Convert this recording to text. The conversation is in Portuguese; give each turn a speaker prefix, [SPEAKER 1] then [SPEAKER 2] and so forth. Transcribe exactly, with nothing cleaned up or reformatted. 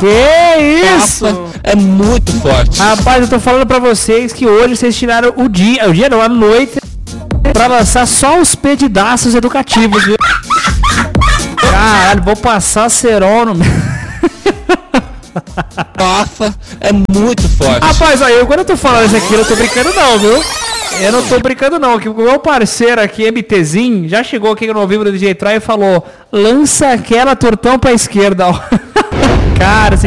[SPEAKER 1] Que isso?
[SPEAKER 2] Nossa, é muito forte.
[SPEAKER 1] Rapaz, eu tô falando pra vocês que hoje vocês tiraram o dia, o dia não, a noite, pra lançar só os pedidaços educativos, viu? Caralho, vou passar cerol no...
[SPEAKER 2] Nossa, é muito forte.
[SPEAKER 1] Rapaz, aí, eu, quando eu tô falando isso aqui, eu não tô brincando não, viu? Eu não tô brincando não, que o meu parceiro aqui, MTzinho, já chegou aqui no ao vivo do D J Try e falou, lança aquela tortão pra esquerda, ó. Cara,